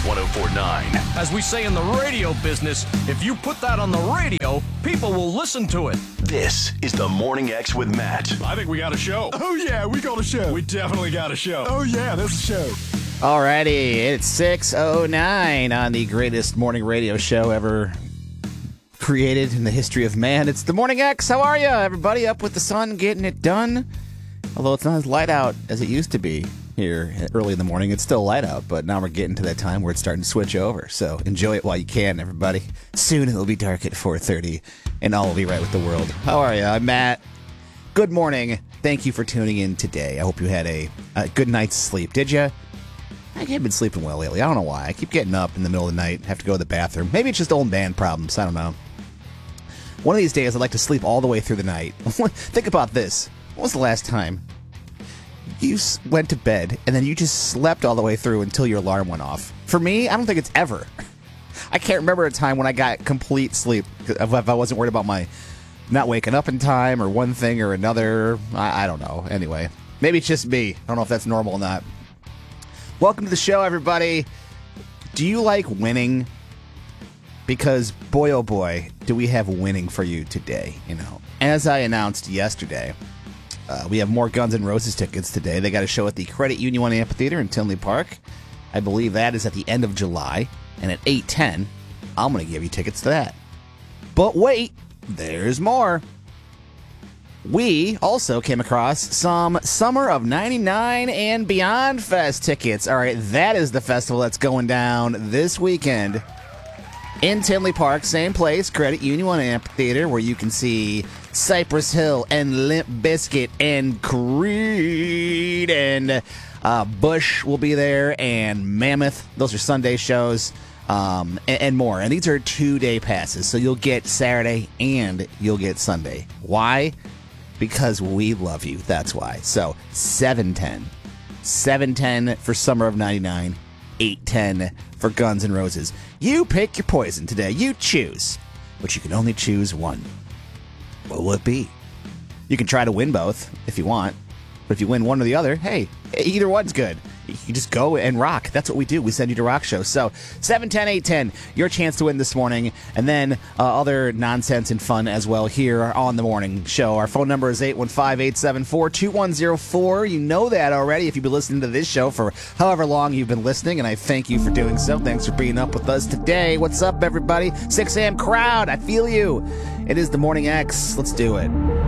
1049. As we say in the radio business, if you put that on the radio, people will listen to it. This is the Morning X with Matt. I think we got a show. Oh, yeah, we got a show. We definitely got a show. Oh, yeah, there's a show. Alrighty, it's 6:09 on the greatest morning radio show ever created in the history of man. It's the Morning X. How are you, everybody? Up with the sun, getting it done. Although it's not as light out as it used to be here early in the morning. It's still light out, but now we're getting to that time where it's starting to switch over. So enjoy it while you can, everybody. Soon it'll be dark at 4:30, and all will be right with the world. How are you? I'm Matt. Good morning. Thank you for tuning in today. I hope you had a good night's sleep. Did you? I haven't been sleeping well lately. I don't know why. I keep getting up in the middle of the night, have to go to the bathroom. Maybe it's just old man problems. I don't know. One of these days, I'd like to sleep all the way through the night. Think about this. When was the last time you went to bed and then you just slept all the way through until your alarm went off? For me, I don't think it's ever. I can't remember a time when I got complete sleep if I wasn't worried about my not waking up in time or one thing or another. I don't know. Anyway, maybe it's just me. I don't know if that's normal or not. Welcome to the show, everybody. Do you like winning? Because, boy, oh boy, do we have winning for you today. You know, as I announced yesterday, we have more Guns N' Roses tickets today. They got a show at the Credit Union One Amphitheater in Tinley Park. I believe that is at the end of July. And at 8:10, I'm going to give you tickets to that. But wait, there's more. We also came across some Summer of 99 and Beyond Fest tickets. All right, that is the festival that's going down this weekend in Tinley Park. Same place, Credit Union One Amphitheater, where you can see Cypress Hill and Limp Bizkit and Creed and Bush will be there and Mammoth. Those are Sunday shows and more. And these are 2-day passes, so you'll get Saturday and you'll get Sunday. Why? Because we love you. That's why. So 7:10. 7:10 for Summer of 99. 8:10 for Guns N' Roses. You pick your poison today. You choose. But you can only choose one. What will it be? You can try to win both if you want. But if you win one or the other, hey, either one's good. You just go and rock. That's what we do. We send you to rock shows. So 7:10, 8:10, your chance to win this morning. And then other nonsense and fun as well here on the morning show. Our phone number is 815-874-2104. You know that already if you've been listening to this show for however long you've been listening. And I thank you for doing so. Thanks for being up with us today. What's up, everybody? 6 a.m. crowd. I feel you. It is the Morning X. Let's do it.